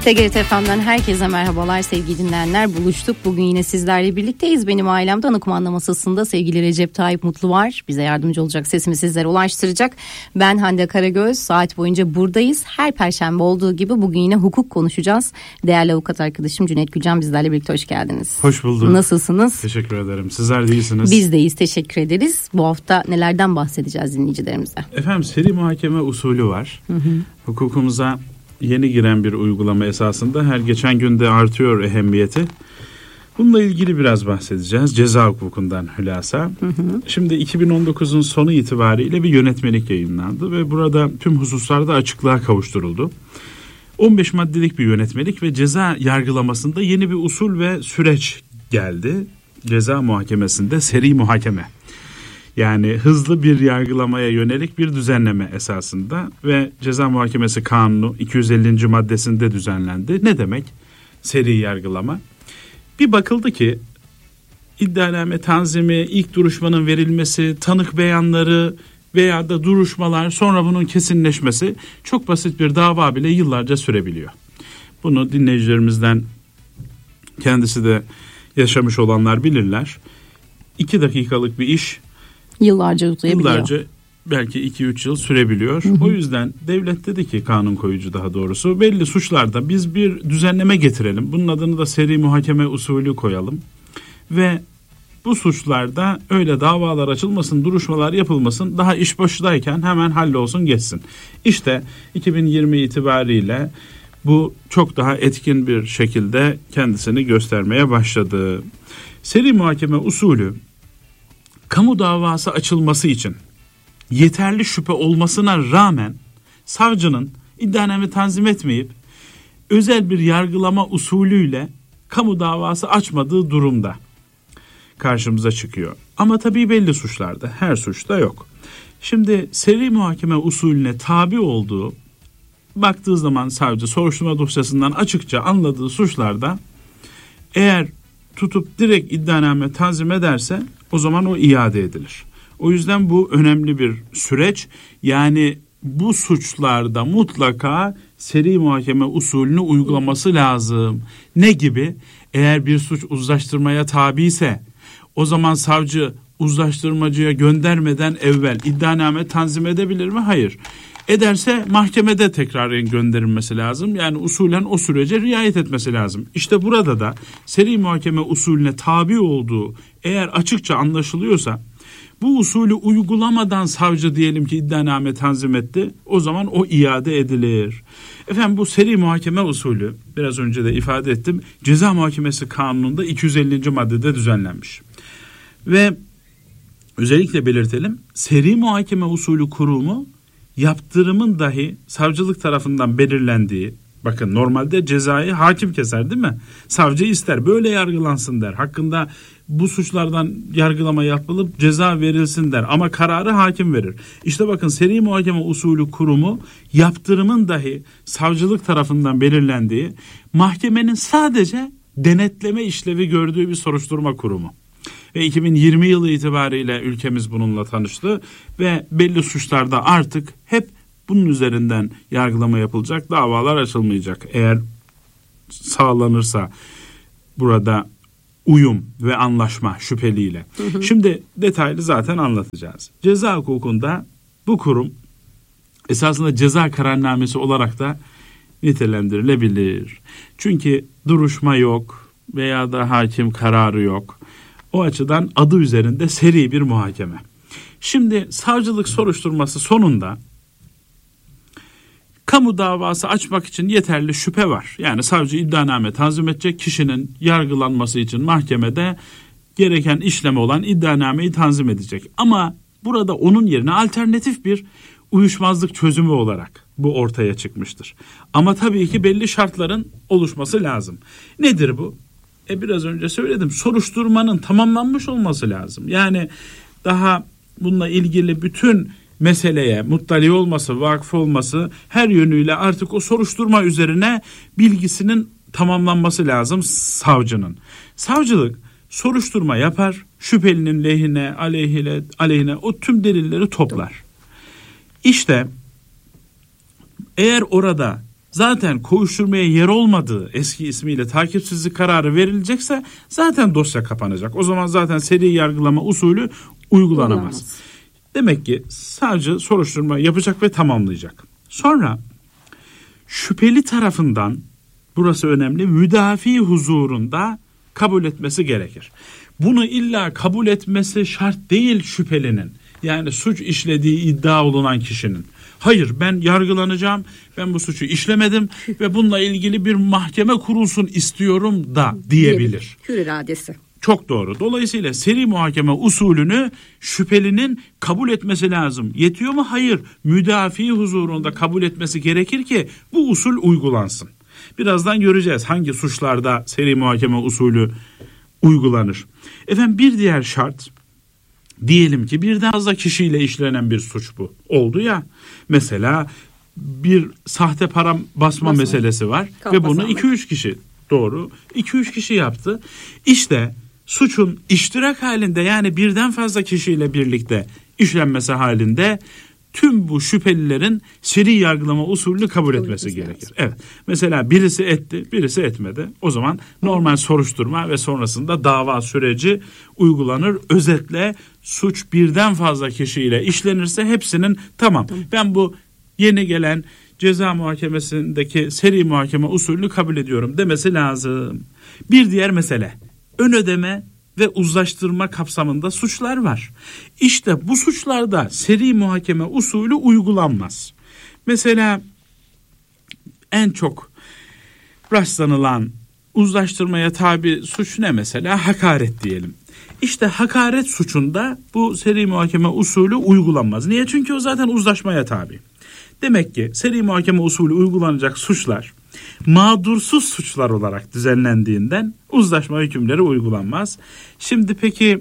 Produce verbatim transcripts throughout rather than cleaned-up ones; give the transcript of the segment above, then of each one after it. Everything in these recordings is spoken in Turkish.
T G R T F M'den herkese merhabalar sevgili dinleyenler. Buluştuk. Bugün yine sizlerle birlikteyiz. Benim ailem Tanı Kumanda Masası'nda sevgili Recep Tayyip Mutlu var. Bize yardımcı olacak, sesimi sizlere ulaştıracak. Ben Hande Karagöz. Saat boyunca buradayız. Her perşembe olduğu gibi bugün yine hukuk konuşacağız. Değerli avukat arkadaşım Cüneyt Gülcan bizlerle birlikte, hoş geldiniz. Hoş bulduk. Nasılsınız? Teşekkür ederim. Sizler de iyisiniz. Biz de iyiyiz. Teşekkür ederiz. Bu hafta nelerden bahsedeceğiz dinleyicilerimize? Efendim, seri muhakeme usulü var. Hı hı. Hukukumuza yeni giren bir uygulama esasında, her geçen günde artıyor ehemmiyeti. Bununla ilgili biraz bahsedeceğiz. Ceza hukukundan hülasa. Hı hı. Şimdi iki bin on dokuzun sonu itibariyle bir yönetmelik yayınlandı ve burada tüm hususlarda açıklığa kavuşturuldu. on beş maddelik bir yönetmelik ve ceza yargılamasında yeni bir usul ve süreç geldi. Ceza muhakemesinde seri muhakeme. Yani hızlı bir yargılamaya yönelik bir düzenleme esasında ve Ceza Muhakemesi Kanunu iki yüz ellinci maddesinde düzenlendi. Ne demek seri yargılama? Bir bakıldı ki iddianame tanzimi, ilk duruşmanın verilmesi, tanık beyanları veya da duruşmalar, sonra bunun kesinleşmesi çok basit bir dava bile yıllarca sürebiliyor. Bunu dinleyicilerimizden kendisi de yaşamış olanlar bilirler. İki dakikalık bir iş Yıllarca uzayabiliyor. Yıllarca, belki iki üç yıl sürebiliyor. Hı hı. O yüzden devlet dedi ki, kanun koyucu daha doğrusu, belli suçlarda biz bir düzenleme getirelim. Bunun adını da seri muhakeme usulü koyalım. Ve bu suçlarda öyle davalar açılmasın, duruşmalar yapılmasın, daha iş başındayken hemen hallolsun geçsin. İşte iki bin yirmi itibariyle bu çok daha etkin bir şekilde kendisini göstermeye başladı. Seri muhakeme usulü, kamu davası açılması için yeterli şüphe olmasına rağmen savcının iddianame tanzim etmeyip özel bir yargılama usulüyle kamu davası açmadığı durumda karşımıza çıkıyor. Ama tabii belli suçlarda, her suçta yok. Şimdi seri muhakeme usulüne tabi olduğu, baktığı zaman savcı soruşturma dosyasından açıkça anladığı suçlarda eğer tutup direkt iddianame tanzim ederse o zaman o iade edilir. O yüzden bu önemli bir süreç. Yani bu suçlarda mutlaka seri muhakeme usulünü uygulaması lazım. Ne gibi? Eğer bir suç uzlaştırmaya tabi ise o zaman savcı uzlaştırmacıya göndermeden evvel iddianame tanzim edebilir mi? Hayır. Ederse mahkemede tekrar gönderilmesi lazım. Yani usulen o sürece riayet etmesi lazım. İşte burada da seri muhakeme usulüne tabi olduğu eğer açıkça anlaşılıyorsa, bu usulü uygulamadan savcı diyelim ki iddianame tanzim etti, o zaman o iade edilir. Efendim, bu seri muhakeme usulü biraz önce de ifade ettim, Ceza Muhakemesi Kanunu'nda iki yüz ellinci maddede düzenlenmiş. Ve özellikle belirtelim, seri muhakeme usulü kurumu yaptırımın dahi savcılık tarafından belirlendiği, bakın normalde cezayı hakim keser değil mi? Savcı ister böyle yargılansın der. Hakkında bu suçlardan yargılama yapılıp ceza verilsin der. Ama kararı hakim verir. İşte bakın, seri muhakeme usulü kurumu yaptırımın dahi savcılık tarafından belirlendiği, mahkemenin sadece denetleme işlevi gördüğü bir soruşturma kurumu. Ve iki bin yirmi yılı itibariyle ülkemiz bununla tanıştı ve belli suçlarda artık hep bunun üzerinden yargılama yapılacak, davalar açılmayacak. Eğer sağlanırsa burada uyum ve anlaşma şüpheliyle. Hı hı. Şimdi detaylı zaten anlatacağız. Ceza hukukunda bu kurum esasında ceza kararnamesi olarak da nitelendirilebilir. Çünkü duruşma yok veya da hakim kararı yok. O açıdan adı üzerinde seri bir muhakeme. Şimdi savcılık soruşturması sonunda kamu davası açmak için yeterli şüphe var. Yani savcı iddianame tanzim edecek, kişinin yargılanması için mahkemede gereken işlemi olan iddianameyi tanzim edecek. Ama burada onun yerine alternatif bir uyuşmazlık çözümü olarak bu ortaya çıkmıştır. Ama tabii ki belli şartların oluşması lazım. Nedir bu? E biraz önce söyledim. Soruşturmanın tamamlanmış olması lazım. Yani daha bununla ilgili bütün meseleye muttali olması, vakıf olması, her yönüyle artık o soruşturma üzerine bilgisinin tamamlanması lazım savcının. Savcılık soruşturma yapar, şüphelinin lehine, aleyhine, aleyhine o tüm delilleri toplar. İşte eğer orada zaten kovuşturmaya yer olmadığı, eski ismiyle takipsizlik kararı verilecekse zaten dosya kapanacak. O zaman zaten seri yargılama usulü uygulanamaz. Uygulamaz. Demek ki savcı soruşturma yapacak ve tamamlayacak. Sonra şüpheli tarafından, burası önemli, müdafi huzurunda kabul etmesi gerekir. Bunu illa kabul etmesi şart değil şüphelinin. Yani suç işlediği iddia olunan kişinin. Hayır, ben yargılanacağım, ben bu suçu işlemedim ve bununla ilgili bir mahkeme kurulsun istiyorum da diyebilir. Hür iradesi. Çok doğru. Dolayısıyla seri muhakeme usulünü şüphelinin kabul etmesi lazım. Yetiyor mu? Hayır. Müdafi huzurunda kabul etmesi gerekir ki bu usul uygulansın. Birazdan göreceğiz hangi suçlarda seri muhakeme usulü uygulanır. Efendim, bir diğer şart, diyelim ki birden fazla kişiyle işlenen bir suç bu. Oldu ya, mesela bir sahte para basma, basma. meselesi var Kalk ve bunu iki üç kişi, doğru, iki üç kişi yaptı. İşte suçun iştirak halinde, yani birden fazla kişiyle birlikte işlenmesi halinde tüm bu şüphelilerin seri yargılama usulünü kabul etmesi gerekir. Evet. Mesela birisi etti, birisi etmedi. O zaman normal soruşturma ve sonrasında dava süreci uygulanır. Özetle suç birden fazla kişiyle işlenirse hepsinin tamam, ben bu yeni gelen ceza muhakemesindeki seri muhakeme usulünü kabul ediyorum demesi lazım. Bir diğer mesele, ön ödeme ve uzlaştırma kapsamında suçlar var. İşte bu suçlarda seri muhakeme usulü uygulanmaz. Mesela en çok rastlanılan uzlaştırmaya tabi suç ne mesela? Hakaret diyelim. İşte hakaret suçunda bu seri muhakeme usulü uygulanmaz. Niye? Çünkü o zaten uzlaşmaya tabi. Demek ki seri muhakeme usulü uygulanacak suçlar mağdursuz suçlar olarak düzenlendiğinden uzlaşma hükümleri uygulanmaz. Şimdi peki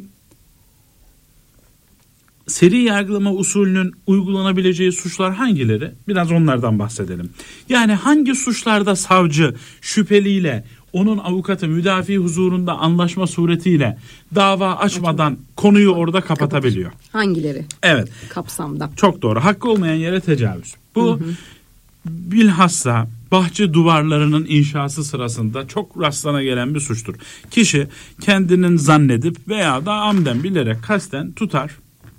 seri yargılama usulünün uygulanabileceği suçlar hangileri? Biraz onlardan bahsedelim. Yani hangi suçlarda savcı şüpheliyle onun avukatı müdafi huzurunda anlaşma suretiyle dava açmadan konuyu orada kapatabiliyor? Hangileri? Evet. Kapsamda. Çok doğru. Hakkı olmayan yere tecavüz. Bu hı hı. bilhassa bahçe duvarlarının inşası sırasında çok rastlana gelen bir suçtur. Kişi kendinin zannedip veya da amden bilerek kasten tutar,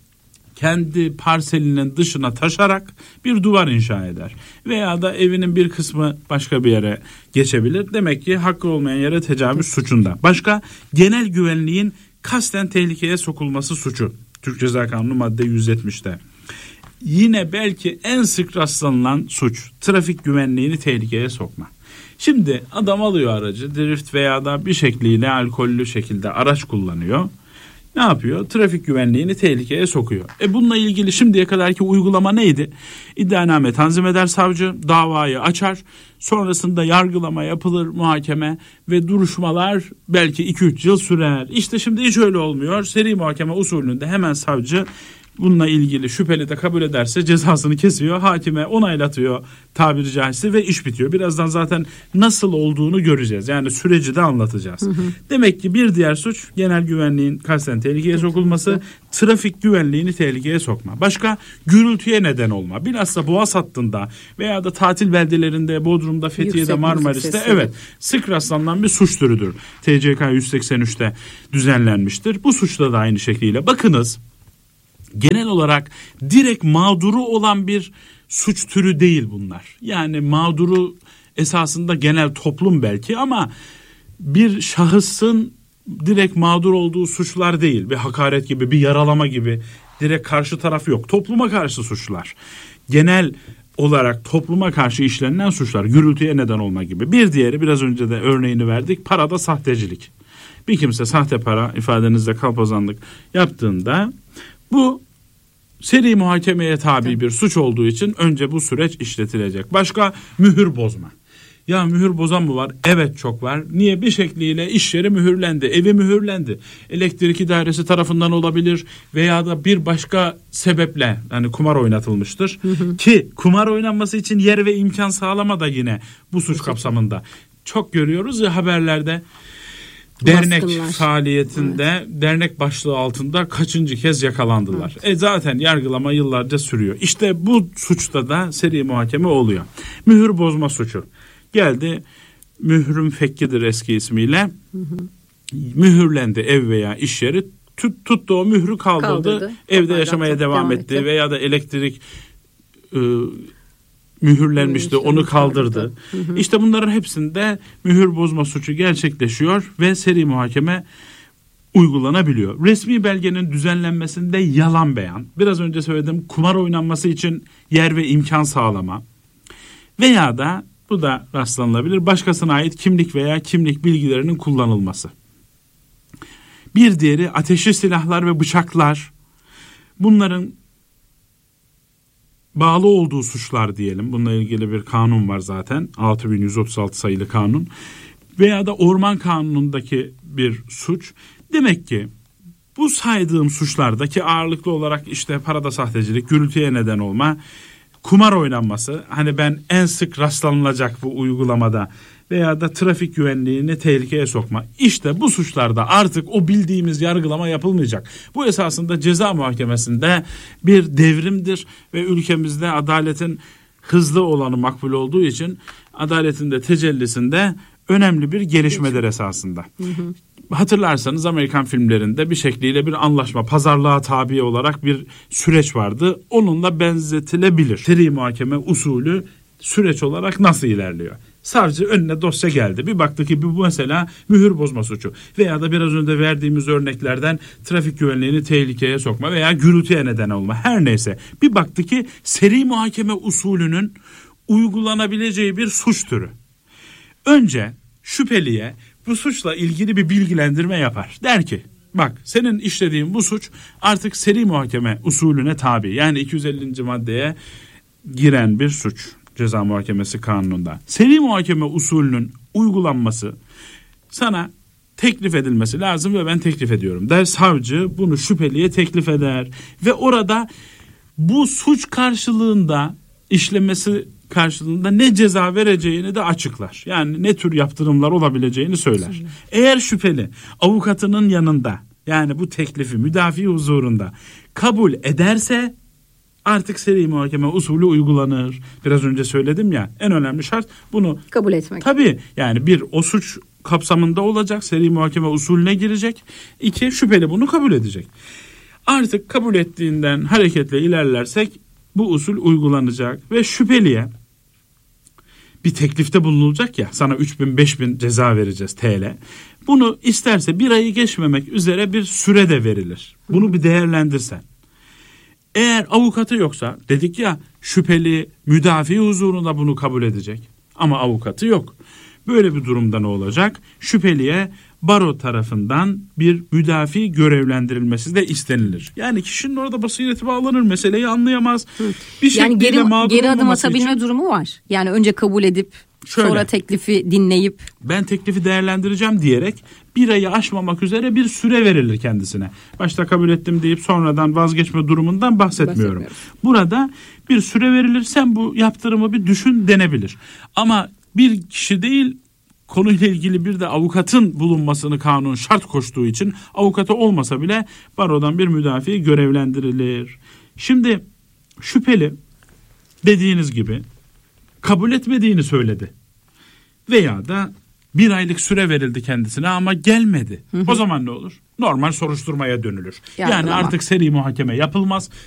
kendi parselinin dışına taşarak bir duvar inşa eder. Veya da evinin bir kısmı başka bir yere geçebilir. Demek ki hakkı olmayan yere tecavüz suçunda. Başka, genel güvenliğin kasten tehlikeye sokulması suçu. Türk Ceza Kanunu madde yüz yetmişte. Yine belki en sık rastlanılan suç, trafik güvenliğini tehlikeye sokma. Şimdi adam alıyor aracı, drift veya da bir şekliyle alkollü şekilde araç kullanıyor. Ne yapıyor? Trafik güvenliğini tehlikeye sokuyor. E bununla ilgili şimdiye kadarki uygulama neydi? İddianame tanzim eder savcı, davayı açar, sonrasında yargılama yapılır, muhakeme ve duruşmalar belki iki üç yıl sürer. İşte şimdi hiç öyle olmuyor. Seri muhakeme usulünde hemen savcı bununla ilgili şüpheli de kabul ederse cezasını kesiyor, hakime onaylatıyor tabiri caizse ve iş bitiyor. Birazdan zaten nasıl olduğunu göreceğiz. Yani süreci de anlatacağız. Hı hı. Demek ki bir diğer suç genel güvenliğin kasten tehlikeye sokulması, trafik güvenliğini tehlikeye sokma. Başka, gürültüye neden olma. Bilhassa Boğaz hattında veya da tatil beldelerinde, Bodrum'da, Fethiye'de, yüksek Marmaris'te evet sık rastlanan bir suç türüdür. T C K yüz seksen üçte düzenlenmiştir. Bu suçta da aynı şekliyle. Bakınız, genel olarak direkt mağduru olan bir suç türü değil bunlar. Yani mağduru esasında genel toplum belki ama bir şahısın direkt mağdur olduğu suçlar değil. Bir hakaret gibi, bir yaralama gibi direkt karşı taraf yok. Topluma karşı suçlar. Genel olarak topluma karşı işlenen suçlar, gürültüye neden olma gibi. Bir diğeri, biraz önce de örneğini verdik, parada sahtecilik. Bir kimse sahte para, ifadenizde kalpazanlık yaptığında bu seri muhakemeye tabi bir suç olduğu için önce bu süreç işletilecek. Başka, mühür bozma. Ya mühür bozan mı var? Evet, çok var. Niye? Bir şekliyle iş yeri mühürlendi, evi mühürlendi. Elektrik idaresi tarafından olabilir veya da bir başka sebeple, yani kumar oynatılmıştır. Hı hı. Ki kumar oynanması için yer ve imkan sağlama da yine bu suç kapsamında. Çok görüyoruz ya haberlerde. dernek Baskınlar. faaliyetinde, evet. dernek başlığı altında kaçıncı kez yakalandılar. Evet. E zaten yargılama yıllarca sürüyor. İşte bu suçta da seri muhakeme oluyor. Mühür bozma suçu. Geldi, mührün fekkidir eski ismiyle. Hı hı. Mühürlendi ev veya iş yeri. Tut, tuttu o mührü kaldırdı. kaldırdı. Evde Topardan yaşamaya devam, devam etti. etti. Veya da elektrik e, mühürlenmişti, mühür, onu kaldırdı. Hı hı. İşte bunların hepsinde mühür bozma suçu gerçekleşiyor ve seri muhakeme uygulanabiliyor. Resmi belgenin düzenlenmesinde yalan beyan, biraz önce söyledim, kumar oynanması için yer ve imkan sağlama veya da bu da rastlanılabilir, başkasına ait kimlik veya kimlik bilgilerinin kullanılması. Bir diğeri ateşli silahlar ve bıçaklar. Bunların bağlı olduğu suçlar diyelim. Bununla ilgili bir kanun var zaten. altı bin yüz otuz altı sayılı kanun. Veya da orman kanunundaki bir suç. Demek ki bu saydığım suçlardaki ağırlıklı olarak işte parada sahtecilik, gürültüye neden olma, kumar oynanması, hani ben en sık rastlanılacak bu uygulamada, veya da trafik güvenliğini tehlikeye sokma. İşte bu suçlarda artık o bildiğimiz yargılama yapılmayacak. Bu esasında ceza muhakemesinde bir devrimdir ve ülkemizde adaletin hızlı olanı makbul olduğu için adaletin de tecellisinde önemli bir gelişmedir esasında. Hı hı. Hatırlarsanız Amerikan filmlerinde bir şekliyle bir anlaşma, pazarlığa tabi olarak bir süreç vardı. Onunla benzetilebilir. Seri muhakeme usulü süreç olarak nasıl ilerliyor? Savcı önüne dosya geldi. Bir baktı ki bu mesela mühür bozma suçu veya da biraz önce verdiğimiz örneklerden trafik güvenliğini tehlikeye sokma veya gürültüye neden olma, her neyse. Bir baktı ki seri muhakeme usulünün uygulanabileceği bir suç türü. Önce şüpheliye bu suçla ilgili bir bilgilendirme yapar. Der ki bak, senin işlediğin bu suç artık seri muhakeme usulüne tabi. Yani iki yüz ellinci maddeye giren bir suç. Ceza Muhakemesi Kanunu'nda. Seri muhakeme usulünün uygulanması sana teklif edilmesi lazım ve ben teklif ediyorum der. Savcı bunu şüpheliye teklif eder ve orada bu suç karşılığında, işlemesi karşılığında ne ceza vereceğini de açıklar. Yani ne tür yaptırımlar olabileceğini söyler. Eğer şüpheli avukatının yanında, yani bu teklifi müdafi huzurunda kabul ederse artık seri muhakeme usulü uygulanır. Biraz önce söyledim ya, en önemli şart bunu kabul etmek. Tabii yani bir, o suç kapsamında olacak, seri muhakeme usulüne girecek. İki, şüpheli bunu kabul edecek. Artık kabul ettiğinden hareketle ilerlersek bu usul uygulanacak ve şüpheliye bir teklifte bulunulacak ya, sana üç bin beş bin ceza vereceğiz T L. Bunu isterse bir ayı geçmemek üzere bir süre de verilir. Bunu bir değerlendirsen. Eğer avukatı yoksa, dedik ya şüpheli müdafi huzurunda bunu kabul edecek ama avukatı yok. Böyle bir durumda ne olacak? Şüpheliye baro tarafından bir müdafi görevlendirilmesi de istenilir. Yani kişinin orada basireti bağlanır, meseleyi anlayamaz. Hı. Bir yani geri, geri adım atabilme için durumu var. Yani önce kabul edip şöyle, sonra teklifi dinleyip ben teklifi değerlendireceğim diyerek bir ayı aşmamak üzere bir süre verilir kendisine. Başta kabul ettim deyip sonradan vazgeçme durumundan bahsetmiyorum. Burada bir süre verilir, sen bu yaptırımı bir düşün denebilir. Ama bir kişi değil, konuyla ilgili bir de avukatın bulunmasını kanun şart koştuğu için avukatı olmasa bile barodan bir müdafi görevlendirilir. Şimdi şüpheli dediğiniz gibi kabul etmediğini söyledi veya da bir aylık süre verildi kendisine ama gelmedi. Hı hı. O zaman ne olur? Normal soruşturmaya dönülür. Yani, yani artık seri muhakeme yapılmaz.